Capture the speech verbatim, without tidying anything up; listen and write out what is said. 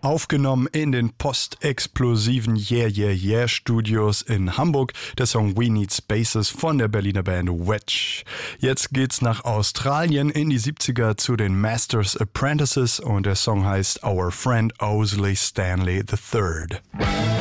Aufgenommen in den postexplosiven Yeah Yeah Yeah Studios in Hamburg, der Song We Need Spaces von der Berliner Band Wedge. Jetzt geht's nach Australien in die siebziger zu den Masters Apprentices und der Song heißt Our Friend Owsley Stanley the Third.